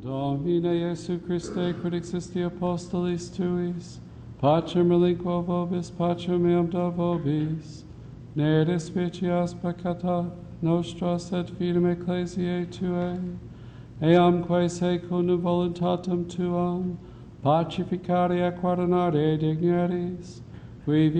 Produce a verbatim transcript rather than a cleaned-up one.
Domine Iesu Christe, quid existi apostolis tuis, pacem relinquo vobis, pacem meam da vobis, ne despicias peccata nostra, sed fidem ecclesiae tuae, eamque secundum voluntatem tuam, pacificare et guardinare digneris, qui